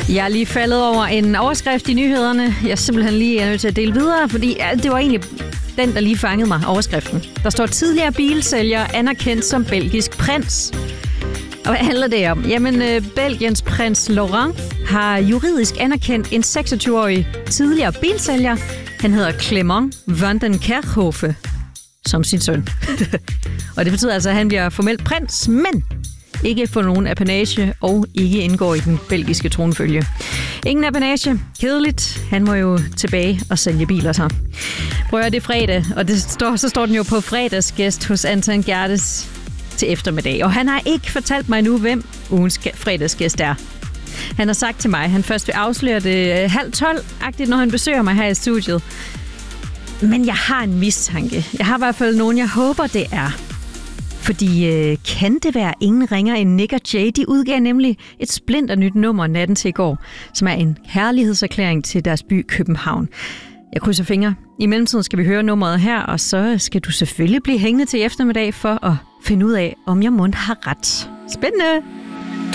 Jeg er lige faldet over en overskrift i nyhederne. Jeg er simpelthen lige nødt til at dele videre, fordi det var egentlig den, der lige fangede mig, overskriften. Der står tidligere bilsælger anerkendt som belgisk prins. Og hvad handler det om? Jamen, Belgiens prins Laurent har juridisk anerkendt en 26-årig tidligere bilsælger. Han hedder Clément van den Kerkhofe som sin søn. Og det betyder altså, at han bliver formelt prins, men ikke får nogen apanage og ikke indgår i den belgiske tronfølge. Ingen apanage. Kedeligt. Han må jo tilbage og sælge biler så. Prøv at det er fredag, og så står den jo på fredagsgæst hos Anton Gerdes til eftermiddag. Og han har ikke fortalt mig nu, hvem ugens fredagsgæst er. Han har sagt til mig, at han først vil afsløre det 11:30-agtigt, når han besøger mig her i studiet. Men jeg har en mistanke. Jeg har i hvert fald nogen, jeg håber, det er. Fordi kan det være ingen ringer end Nick og Jay? De udgav nemlig et splinternyt nummer natten til i går, som er en herlighedserklæring til deres by København. Jeg krydser fingre. I mellemtiden skal vi høre nummeret her, og så skal du selvfølgelig blive hængende til eftermiddag for at finde ud af, om jeg mon har ret. Spændende!